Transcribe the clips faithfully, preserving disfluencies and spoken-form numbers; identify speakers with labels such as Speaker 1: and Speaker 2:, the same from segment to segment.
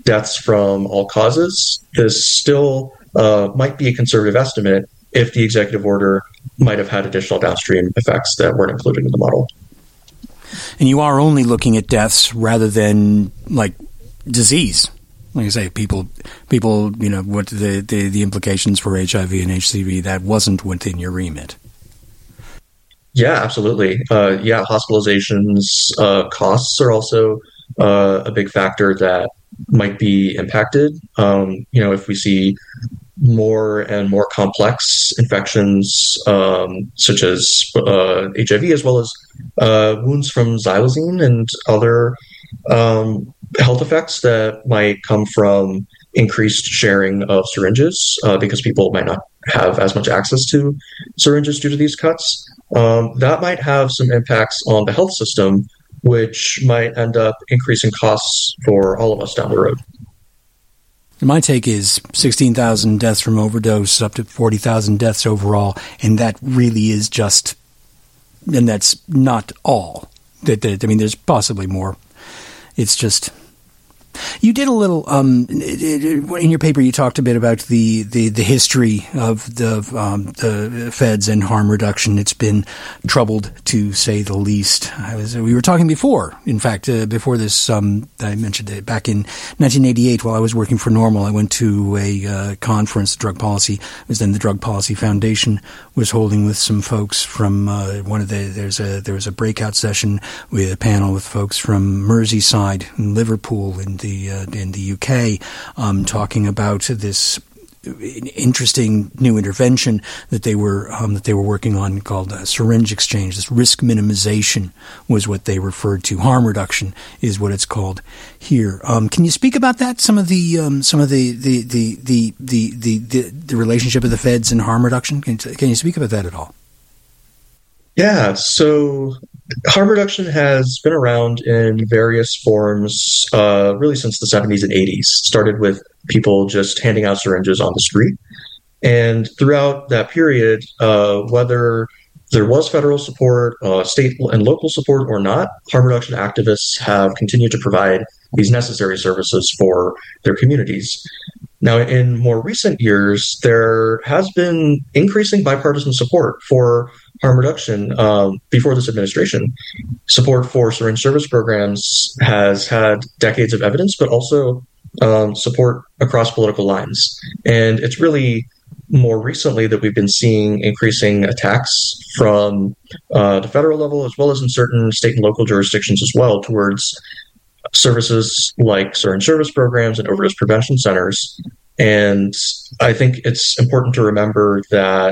Speaker 1: deaths from all causes, this still uh, might be a conservative estimate if the executive order might have had additional downstream effects that weren't included in the model.
Speaker 2: And you are only looking at deaths rather than, like, disease. Like I say, people, people, you know, what the, the, the implications for H I V and H C V, that wasn't within your remit.
Speaker 1: Yeah, absolutely. Uh, yeah, hospitalizations, uh, costs are also uh, a big factor that might be impacted. Um, you know, if we see more and more complex infections, um, such as uh, H I V, as well as uh, wounds from xylazine and other um, health effects that might come from increased sharing of syringes, uh, because people might not have as much access to syringes due to these cuts. Um, that might have some impacts on the health system, which might end up increasing costs for all of us down the road.
Speaker 2: My take is sixteen thousand deaths from overdose, up to forty thousand deaths overall, and that really is just, and that's not all. That, that I mean, there's possibly more. It's just... You did a little um, in your paper. You talked a bit about the, the, the history of the um, the feds and harm reduction. It's been troubled, to say the least. I was, we were talking before. In fact, uh, before this, um, I mentioned it back in nineteen eighty-eight. While I was working for Normal, I went to a uh, conference. Drug policy it was then the Drug Policy Foundation was holding with some folks from uh, one of the. There's a there was a breakout session with a panel with folks from Merseyside and Liverpool and the uh, in the U K, um, talking about this interesting new intervention that they were um, that they were working on called uh, syringe exchange. This risk minimization was what they referred to. Harm reduction is what it's called here. Um, can you speak about that? Some of the um, some of the the, the, the, the, the, the the relationship of the feds and harm reduction. Can, can you speak about that at all?
Speaker 1: Yeah, so harm reduction has been around in various forms uh, really since the seventies and eighties. Started with people just handing out syringes on the street. And throughout that period, uh, whether there was federal support, uh, state and local support or not, harm reduction activists have continued to provide these necessary services for their communities. Now, in more recent years, there has been increasing bipartisan support for harm reduction. Um, before this administration, support for syringe service programs has had decades of evidence, but also um, support across political lines. And it's really more recently that we've been seeing increasing attacks from uh, the federal level, as well as in certain state and local jurisdictions as well, towards services like syringe service programs and overdose prevention centers. And I think it's important to remember that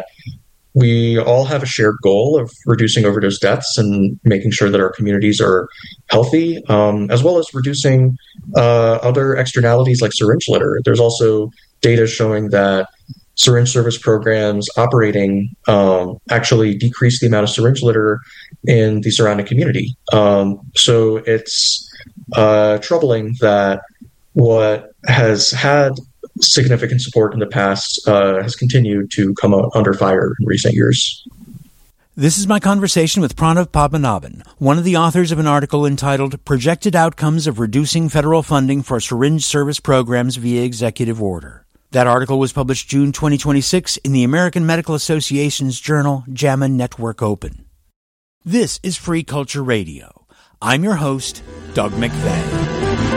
Speaker 1: we all have a shared goal of reducing overdose deaths and making sure that our communities are healthy, um, as well as reducing uh, other externalities like syringe litter. There's also data showing that syringe service programs operating um, actually decrease the amount of syringe litter in the surrounding community. Um, so it's uh, troubling that what has had significant support in the past uh, has continued to come under fire in recent years.
Speaker 2: This is my conversation with Pranav Padmanabhan, one of the authors of an article entitled Projected Outcomes of Reducing Federal Funding for Syringe Service Programs via Executive Order. That article was published June twenty twenty-six in the American Medical Association's journal JAMA Network Open. This is Free Culture Radio. I'm your host, Doug McVeigh.